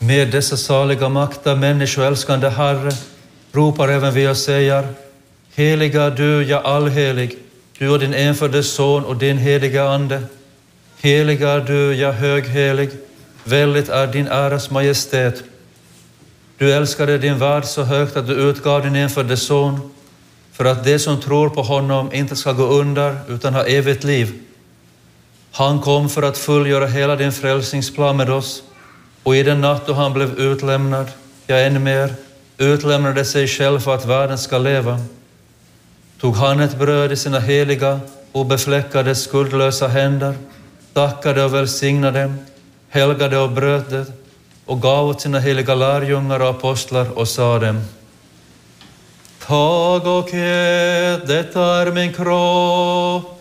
Med dessa saliga makter, människoälskande Herre, ropar även vi och säger: heliga du, ja allhelig, du och din enfödde son och din heliga ande. Heliga du, ja höghelig, väldigt är din äras majestät. Du älskade din värld så högt att du utgav din enfödde son, för att det som tror på honom inte ska gå under utan ha evigt liv. Han kom för att fullgöra hela din frälsningsplan med oss, och i den natt då han blev utlämnad, ja än mer, utlämnade sig själv för att världen ska leva, tog han ett bröd i sina heliga, obefläckade, skuldlösa händer, tackade och välsignade, helgade och bröt det och gav åt sina heliga lärjungar och apostlar och sa dem: tag och ät, detta är min kropp.